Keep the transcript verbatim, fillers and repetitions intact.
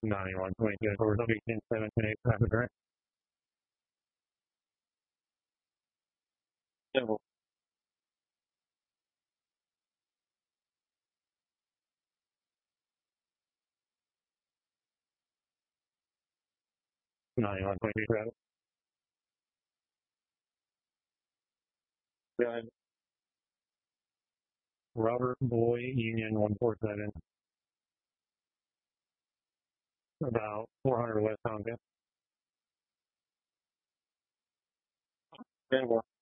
ninety-one twenty good for W ten seven eight traffic direct. Double. ninety-one twenty traffic. Go ahead. Robert Boy, Union one four seven. About four hundred West Tonka. ten